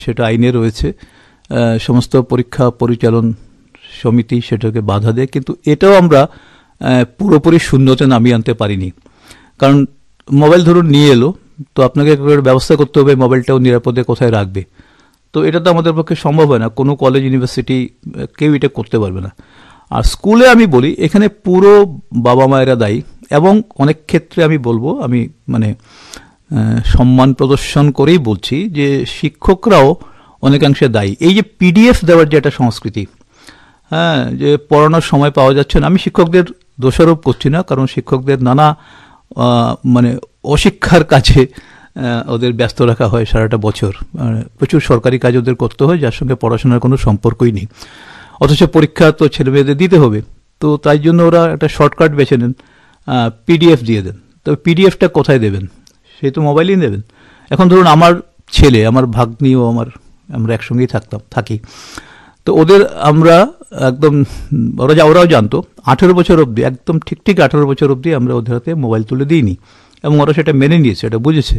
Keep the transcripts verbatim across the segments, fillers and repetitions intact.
সেটা আইনে রয়েছে, সমস্ত পরীক্ষা পরিচালন সমিতি সেটাকে বাধা দেয়, কিন্তু এটাও আমরা পুরোপুরি শূন্যতে নামিয়ে আনতে পারিনি। কারণ মোবাইল ধরুন নিয়ে এলো, তো আপনাকে ব্যবস্থা করতে হবে মোবাইলটাও নিরাপদে কোথায় রাখবে। তো এটা তো আমাদের পক্ষে সম্ভব হয় না, কোনো কলেজ ইউনিভার্সিটি কেউ এটা করতে পারবে না। আর স্কুলে আমি বলি এখানে পুরো বাবা মায়েরা দায়ী, এবং অনেক ক্ষেত্রে আমি বলবো, আমি মানে সম্মান প্রদর্শন করেই বলছি যে শিক্ষকরাও অনেকাংশে দায়ী। এই যে পিডিএফ দেওয়ার যে একটা সংস্কৃতি, হ্যাঁ, যে পড়ানোর সময় পাওয়া যাচ্ছে না, আমি শিক্ষকদের দোষারোপ করছি না, কারণ শিক্ষকদের নানা মানে অশিক্ষার কাজে ওদের ব্যস্ত রাখা হয় সারাটা বছর, প্রচুর সরকারি কাজ ওদের করতে হয় যার সঙ্গে পড়াশোনার কোনো সম্পর্কই নেই, অথচ পরীক্ষা তো ছেলে মেয়েদের দিতে হবে। তো তাই জন্য ওরা একটা শর্টকাট বেছে নেন, পিডিএফ দিয়ে দেন। তো পিডিএফটা কোথায় দেবেন? সেই তো মোবাইলেই দেবেন। এখন ধরুন আমার ছেলে, আমার ভাগ্নি ও আমার, আমরা একসঙ্গেই থাকতাম থাকি, তো ওদের আমরা একদম, ওরা যা ওরাও জানতো, আঠেরো বছর অবধি, একদম ঠিক ঠিক আঠেরো বছর অবধি আমরা ওদের হাতে মোবাইল তুলে দিইনি, এবং ওরা সেটা মেনে নিয়েছে, এটা বুঝেছে।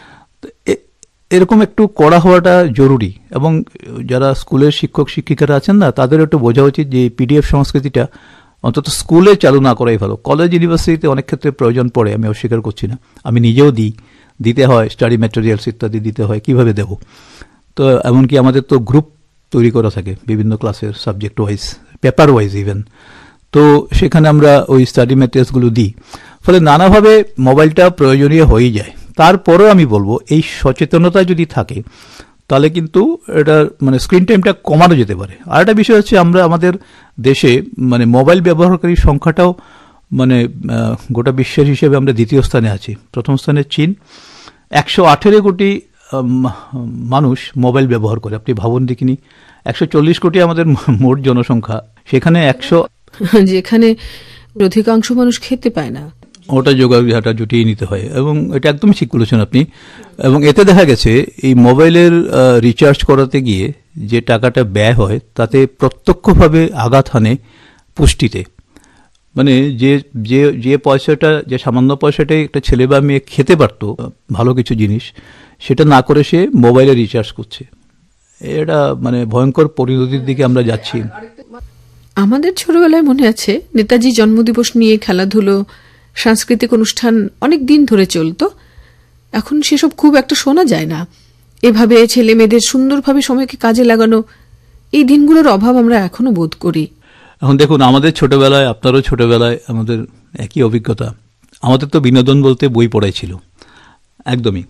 এরকম একটু কড়া হওয়াটা জরুরি, এবং যারা স্কুলের শিক্ষক শিক্ষিকারা আছেন না, তাদের একটু বোঝা উচিত যে পিডিএফ সংস্কৃতিটা অন্তত স্কুলে চালু না করাই ভালো। কলেজ ইউনিভার্সিটিতে অনেক ক্ষেত্রে প্রয়োজন পড়ে, আমি অস্বীকার করছি না, আমি নিজেও দিই, দিতে হয়, স্টাডি ম্যাটেরিয়ালস ইত্যাদি দিতে হয়, কিভাবে দেব। তো এমনকি আমাদের তো গ্রুপ তৈরি করা থাকে বিভিন্ন ক্লাসের, subject wise, paper wise even, তো সেখানে আমরা ওই স্টাডি ম্যাটেরিয়ালসগুলো দিই। ফলে নানাভাবে মোবাইলটা প্রয়োজনীয় হয়েই যায়। তারপরেও আমি বলবো এই সচেতনতা যদি থাকে তাহলে কিন্তু এটা মানে স্ক্রিন টাইমটা কমানো যেতে পারে। আর একটা বিষয় হচ্ছে, আমরা আমাদের দেশে মানে মোবাইল ব্যবহারকারীর সংখ্যাটাও মানে গোটা বিশ্বের হিসেবে আমরা দ্বিতীয় স্থানে আছি। প্রথম স্থানে চীন, একশো আঠেরো কোটি মানুষ মোবাইল ব্যবহার করে। আপনি ভাবুন দেখিনি, একশো চল্লিশ কোটি আমাদের মোট জনসংখ্যা, সেখানে একশো, যেখানে অধিকাংশ মানুষ খেতে পায় না, ওটা যোগাঘাটা জুটিয়ে নিতে হয়, এবং এটা একদমই ঠিক বলেছেন আপনি। এবং এতে দেখা গেছে এই মোবাইলের রিচার্জ করাতে গিয়ে যে টাকাটা ব্যয় হয় তাতে প্রত্যক্ষভাবে আঘাত হানে পুষ্টিতে। মানে যে যে যে পয়সাটা, যে সামান্য পয়সাটাই একটা ছেলে বা মেয়ে খেতে পারতো ভালো কিছু জিনিস, সেটা না করে সে মোবাইলে রিচার্জ করছে। এটা মানে ভয়ঙ্কর পরিণতির দিকে আমরা যাচ্ছি। আমাদের ছোটবেলায় মনে আছে নেতাজি জন্মদিবস নিয়ে খেলাধুলো, সাংস্কৃতিক অনুষ্ঠান অনেক দিন ধরে চলতো। এখন সেসব খুব একটা শোনা যায় না। এভাবে ছেলে মেয়েদের সুন্দরভাবে সময়কে কাজে লাগানো, এই দিনগুলোর অভাব আমরা এখনো বোধ করি। এখন দেখুন, আমাদের ছোটবেলায়, আপনারও ছোটবেলায় আমাদের একই অভিজ্ঞতা। আমাদের তো বিনোদন বলতে বই পড়াই ছিল, একদমই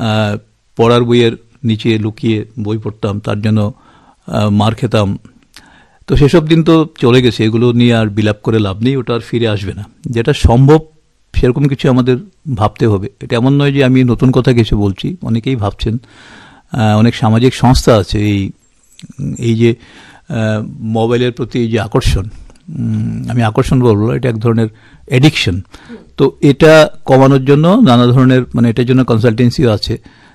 পড়ার বইয়ের নিচে লুকিয়ে বই পড়তাম, তার জন্য মার খেতাম। তো সেসব দিন তো চলে গেছে, এগুলো নিয়ে আর বিলাপ করে লাভ নেই, ওটা আর ফিরে আসবে না। যেটা সম্ভব সেরকম কিছু আমাদের ভাবতে হবে। এটা এমন নয় যে আমি নতুন কথা কিছু বলছি, অনেকেই ভাবছেন। অনেক সামাজিক সংস্থা আছে এই এই যে মোবাইলের প্রতি যে আকর্ষণ, আমি আকর্ষণ বলবো, এটা এক ধরনের অ্যাডিকশন। তো এটা কমানোর জন্য নানা ধরনের মানে এটার জন্য কনসালটেন্সিও আছে,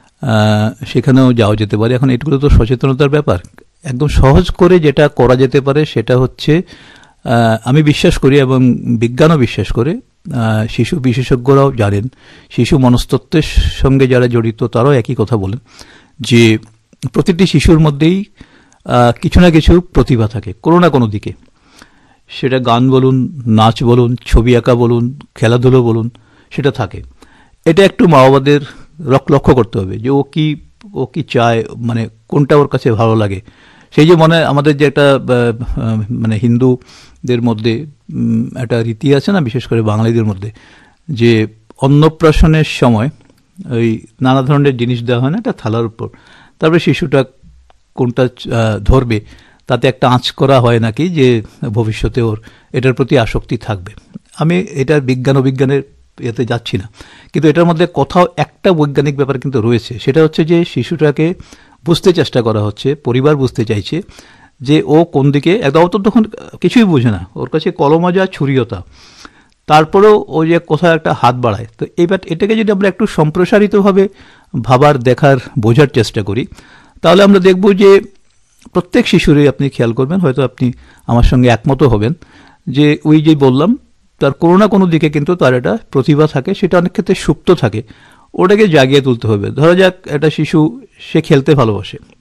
সেখানেও যাওয়া যেতে পারে। এখন এগুলো তো সচেতনতার ব্যাপার। একদম সহজ করে যেটা করা যেতে পারে সেটা হচ্ছে, আমি বিশ্বাস করি এবং বিজ্ঞানও বিশ্বাস করে, শিশু বিশেষজ্ঞরাও জানেন, শিশু মনস্তত্ত্বের সঙ্গে যারা জড়িত তারাও একই কথা বলেন যে প্রতিটি শিশুর মধ্যেই কিছু না কিছু প্রতিভা থাকে কোনো না কোনো দিকে। সেটা গান বলুন, নাচ বলুন, ছবি আঁকা বলুন, খেলাধুলো বলুন, সেটা থাকে। এটা একটু মা বাবাদের লক্ষ্য করতে হবে যে ও কি ও কি চায়, মানে কোনটা ওর কাছে ভালো লাগে। সেই যে মনে আমাদের যে একটা মানে হিন্দুদের মধ্যে একটা রীতি আছে না, বিশেষ করে বাঙালিদের মধ্যে, যে অন্নপ্রাশনের সময় ওই নানা ধরনের জিনিস দেওয়া হয় না একটা থালার উপর, তারপরে শিশুটা কোনটা ধরবে তাতে একটা আঁচ করা হয় নাকি যে ভবিষ্যতে ওর এটার প্রতি আসক্তি থাকবে। আমি এটার বিজ্ঞান অভিজ্ঞানের এতে যাচ্ছি না, কিন্তু এটার মধ্যে কোথাও একটা বৈজ্ঞানিক ব্যাপার কিন্তু রয়েছে। সেটা হচ্ছে যে শিশুটাকে বুঝতে চেষ্টা করা হচ্ছে, পরিবার বুঝতে চাইছে যে ও কোন দিকে, একদম তো তখন কিছুই বুঝে না, ওর কাছে কলমজা ছুরিয়তা, তারপরেও ও যে কোথাও একটা হাত বাড়ায়। তো এইবার এটাকে যদি আমরা একটু সম্প্রসারিতভাবে ভাবার, দেখার, বোঝার চেষ্টা করি, তাহলে আমরা দেখব যে প্রত্যেক শিশুরই, আপনি খেয়াল করবেন, হয়তো আপনি আমার সঙ্গে একমত হবেন, যে ওই যে বললাম তার কোনো না কোনো দিকে কিন্তু তার একটা প্রতিভা থাকে, সেটা অনেক ক্ষেত্রে সুপ্ত থাকে, ওটাকে জাগিয়ে তুলতে হবে। ধরা যাক একটা শিশু সে খেলতে ভালোবাসে,